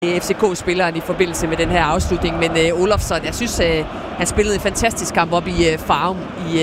FCK-spilleren i forbindelse med den her afslutning, men Olofsson, jeg synes, han spillede en fantastisk kamp op i Farum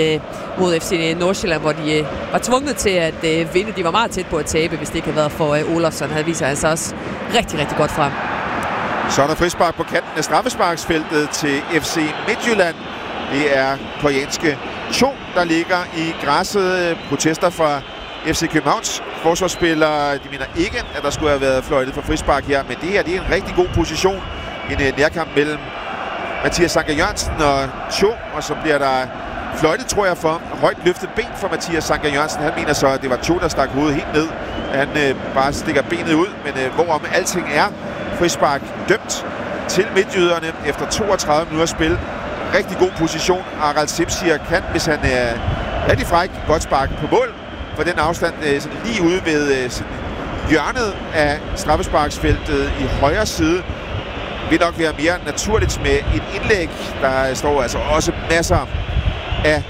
mod FC Nordsjælland, hvor de var tvunget til at vinde. De var meget tæt på at tabe, hvis det ikke havde været for Olofsson. Han viser altså også rigtig, rigtig godt frem. Så er der frispark på kanten af straffesparksfeltet til FC Midtjylland. Det er koreanske Cho, der ligger i græsset. Protester fra FC Københavns forsvarsspillere. De mener ikke, at der skulle have været fløjtet for frispark her, men det her det er en rigtig god position. En nærkamp mellem Mathias Sanker Jørgensen og Cho, og så bliver der fløjtet, tror jeg, for højt løftet ben for Mathias Sanker Jørgensen. Han mener så, at det var Cho, der stak hovedet helt ned. Han bare stikker benet ud, men hvorom alting er, frispark dømt til midtjyderne efter 32 minutter spil. Rigtig god position. Harald Simsier kan, hvis han er rigtig fræk, godt sparke på mål. For den afstand sådan lige ude ved hjørnet af straffesparksfeltet i højre side vil nok være mere naturligt med et indlæg. Der står altså også masser af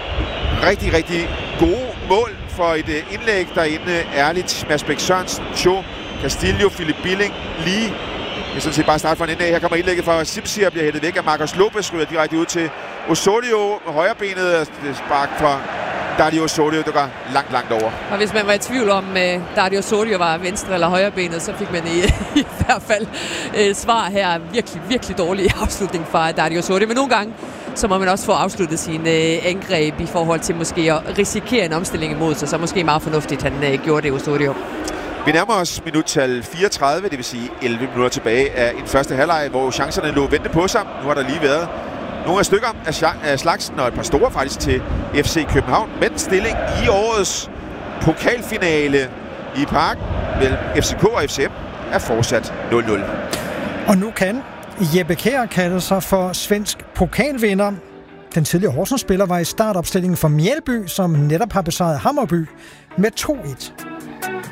rigtig, rigtig gode mål for et indlæg derinde. Ærligt, Mads Bæk Sørensen, Cho, Castillo, Philip Billing, lige. Jeg vil sådan set bare starte fra en ende af. Her kommer indlægget fra Simsier, bliver hættet væk af Marcos Lopez, ryger direkte ud til Osorio med højrebenet. Spark fra Dario Osorio, der går langt, langt over. Og hvis man var i tvivl om, Dario Osorio var venstre eller højrebenet, så fik man i hvert fald svar her. Virkelig, virkelig dårlig afslutning fra Dario Osorio. Men nogle gange, så må man også få afsluttet sine angreb i forhold til måske at risikere en omstilling imod sig. Så måske meget fornuftigt, han gjorde det, Osorio. Vi nærmer os minuttal 34, det vil sige 11 minutter tilbage af en første halvleg, hvor chancerne lå vente på sig. Nu har der lige været nogle af stykker af slagsen, og et par store faktisk til FC København. Men stilling i årets pokalfinale i Parken mellem FCK og FCM er fortsat 0-0. Og nu kan Jeppe Kjær kalde sig for svensk pokalvinder. Den tidligere Horsens-spiller var i startopstillingen for Mjællby, som netop har besejret Hammarby med 2-1.